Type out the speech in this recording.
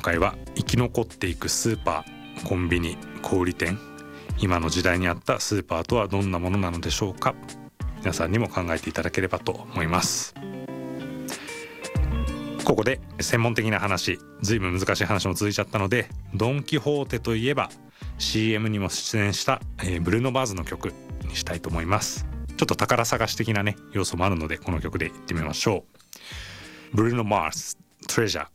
回は生き残っていくスーパー、コンビニ、小売店、今の時代に合ったスーパーとはどんなものなのでしょうか。皆さんにも考えていただければと思います。ここで専門的な話、ずいぶん難しい話も続いちゃったので、ドン・キホーテといえば CM にも出演した、ブルーノ・マーズの曲にしたいと思います。ちょっと宝探し的なね要素もあるので、この曲でいってみましょう。ブルーノ・マーズ、トレジャー。